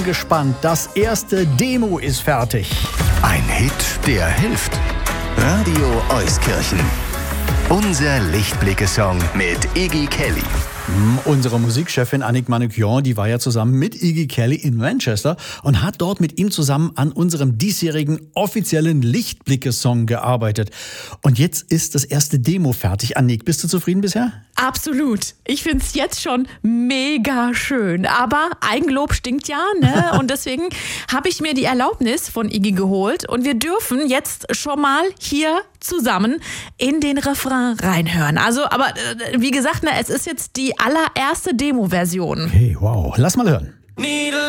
Gespannt, das erste Demo ist fertig. Ein Hit, der hilft. Radio Euskirchen. Unser Lichtblicke-Song mit Iggy Kelly. Unsere Musikchefin Annick Manoukian, die war ja zusammen mit Iggy Kelly in Manchester und hat dort mit ihm zusammen an unserem diesjährigen offiziellen Lichtblicke-Song gearbeitet. Und jetzt ist das erste Demo fertig. Annick, bist du zufrieden bisher? Absolut. Ich finde es jetzt schon mega schön. Aber Eigenlob stinkt ja, ne? Und deswegen habe ich mir die Erlaubnis von Iggy geholt. Und wir dürfen jetzt schon mal hier zusammen in den Refrain reinhören. Also, aber wie gesagt, ne, es ist jetzt die allererste Demo-Version. Okay, wow. Lass mal hören.